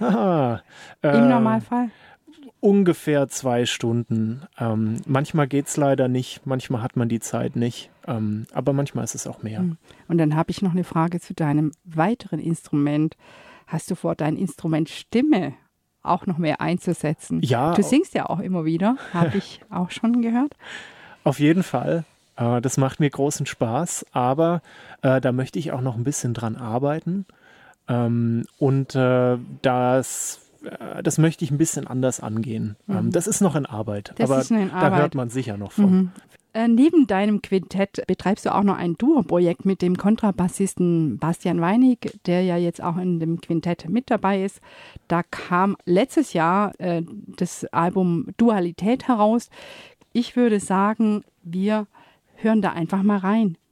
Aha, Im Normalfall? Ungefähr 2 Stunden. Manchmal geht es leider nicht, manchmal hat man die Zeit nicht, aber manchmal ist es auch mehr. Und dann habe ich noch eine Frage zu deinem weiteren Instrument. Hast du vor, dein Instrument Stimme auch noch mehr einzusetzen? Ja. Du singst ja auch immer wieder, habe ich auch schon gehört. Auf jeden Fall. Das macht mir großen Spaß, aber da möchte ich auch noch ein bisschen dran arbeiten. Und das möchte ich ein bisschen anders angehen. Das ist noch in Arbeit, Das aber ist noch in da Arbeit. hört man sicher noch von. Neben deinem Quintett betreibst du auch noch ein Duo-Projekt mit dem Kontrabassisten Bastian Weinig, der ja jetzt auch in dem Quintett mit dabei ist. Da kam letztes Jahr das Album Dualität heraus. Ich würde sagen, wir hören da einfach mal rein.